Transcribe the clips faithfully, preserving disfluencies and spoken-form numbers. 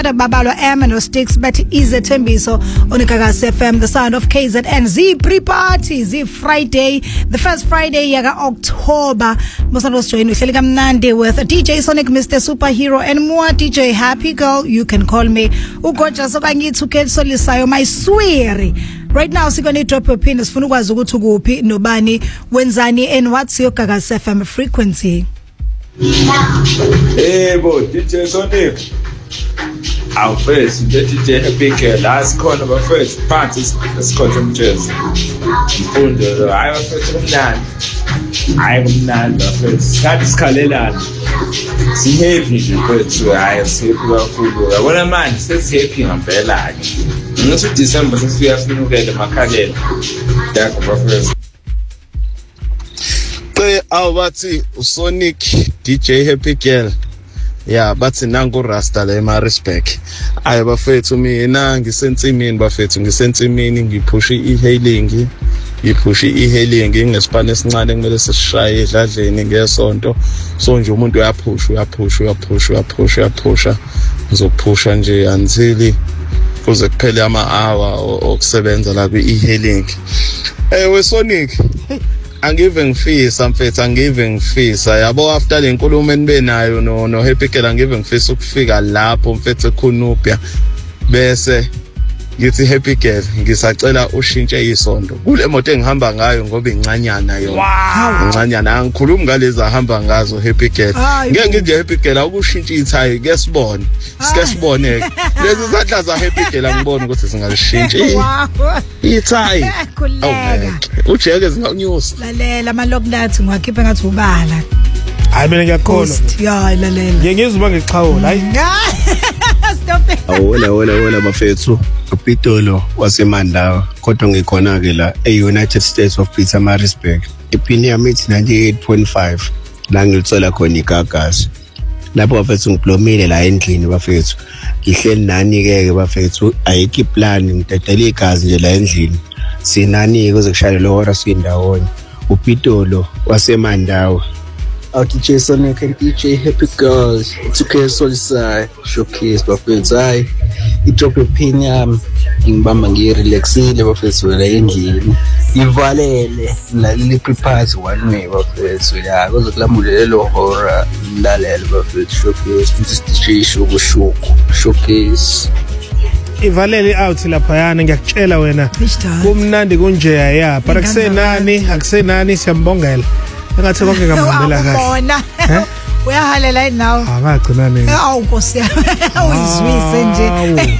Babalo M and Sticks, but is a Tembiso on Gagas F M, the sound of K Z N. Z pre-party, Z Friday, the first Friday, yaga October. Mosanos join with Heligam Nande with D J Sonic, Mister Superhero, and more D J Happy Girl. You can call me Ugoja Sobangi to get Solisayo, my sweerie. Right now, so gonna drop your pin. Funu wazugu tugupi nobani wenzani, and what's your Gagas F M frequency? Hey, boy, D J Sonic. Our first, D J Happy Girl, last corner of our first party, let's call them jazz. Under I was first from Nan. I am Nan, the first. That is Kalelan. See, happy, but to I say, I want a man, says happy and Bella. Not in December, since we have to get the Macadam. That of our first. Awati Sonic D J Happy Girl. Yeah, but nangu rasta le ma respect. Ayi bafethu mina ngisensimini bafethu ngisensimini ngiphushi e-hailing. Ngiphushi e-hailing ngesipane esincane kumele sishaye edladleni ngesonto. So nje umuntu uyaphusha uyaphusha uyaphusha uyaphusha uyaphusha. Ngizophusha nje until kuze kuphele ama hour okusebenza la kwi-e-hailing. Eh we Sonic angive ngifisa mfethu angive ngifisa yabo after le nkulumo enibe nayo no no Happy Girl angive ngifisa ukufika lapho mfethu ekhonupya bese ngithi Happy Girl ngisacela ushintshe isondo kule moto engihamba ngayo ngoba incanyana yona incanyana angikhulumi ngalezi ahamba ngazo Happy Girl ngeke ngithi Happy Girl ukushintsha ithayi ke sibone sike siboneke lezi zadla za Happy Girl angiboni ukuthi singalishintsha ithayi ujeke zinganyusa lalela amaloknathi ngiwakhipha ngathi ubala hayi mina ngiyakholwa ya lalela ngiyengizwa ngixhawula hayi stop it awona wona wona bafethu uPitolo waseMandawa kodwa ngikhona ke la eUnited States of Pietermaritzburg ipini yami ithi ninety-eight point five la ngilithola khona igagasi lapho bafethu ngiblomile la endlini bafethu ngihleli nani ke bafethu ayikho plan ngidedela igazi nje la endlini sinani kuze kushaya lo hora sindawonye uPitolo waseMandawa out D J Sonic and D J Happy Girls it's okay Solisai showcase bafethu hayi idrop your pin yami ngibamba ngirelaxile bafethu la endlini ivalele la prepare one way bafethu ya kuze kulamulele lo hora lalela bafethu showcase this D J shuku shuku showcase ivalele out lapha yana ngiyakutshela wena kumnandi kunje ya but akusenani akusenani siyambongela engathi konke ngamhambela kahle eh uyahalela now akagcina nini awu nkosi uyizwise nje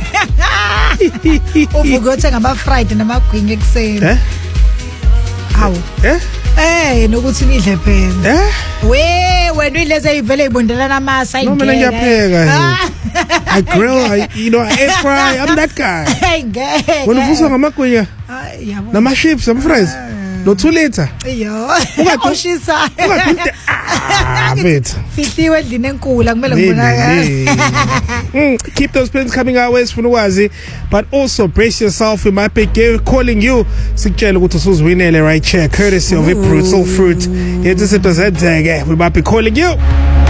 uvugothe ngama Friday namagwinye ekseni eh awu eh eh nokuthi nidle phela eh we wena ileze ivele ibondelana amasa no mina ngiyapheka I grill I you know I air fry I'm that guy hey girl wena uvusa ngamagwinya yabo nama chips some fries no two liter yo ungathishisa ungathinte ah bet fifty endlini enkulu kumele ngibonakala keep those plans coming our ways for Nwazi but also brace yourself we might be calling you sikutshela ukuthi usuzwinele right chair courtesy of Fruit Soul Fruit it is representing we might be calling you